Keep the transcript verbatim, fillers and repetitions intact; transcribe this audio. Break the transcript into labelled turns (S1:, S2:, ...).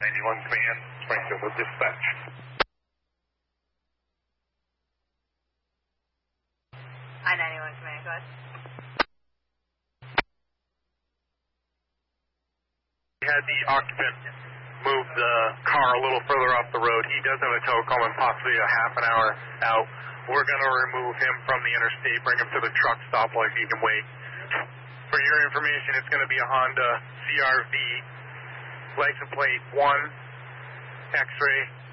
S1: ninety-one Command, Springfield with dispatch.
S2: I ninety-one Command, go ahead.
S1: We had the occupant move the car a little further off the road. He does have a tow coming possibly a half an hour out. We're going to remove him from the interstate, bring him to the truck stop while he can wait. For your information, it's going to be a Honda C R V, license plate one, X-ray